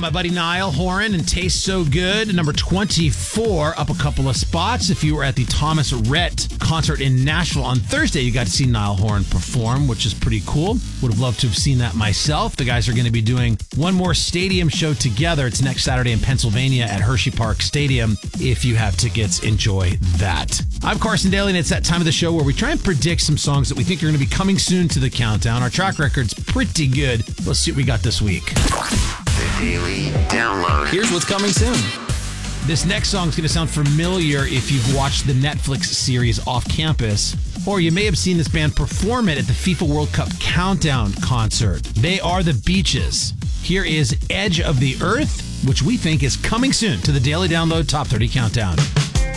My buddy Niall Horan and Taste So Good, number 24, up a couple of spots. If you were at the Thomas Rhett concert in Nashville on Thursday, you got to see Niall Horan perform, which is pretty cool. Would have loved to have seen that myself. The guys are going to be doing one more stadium show together. It's next Saturday in Pennsylvania at Hershey Park Stadium. If you have tickets, enjoy that. I'm Carson Daly, and it's that time of the show where we try and predict some songs that we think are going to be coming soon to the countdown. Our track record's pretty good. Let's see what we got this week. The Daily Download. Here's what's coming soon. This next song is going to sound familiar if you've watched the Netflix series Off Campus, or you may have seen this band perform it at the FIFA World Cup Countdown concert. They are the Beaches. Here is Edge of the Earth, which we think is coming soon to the Daily Download Top 30 Countdown.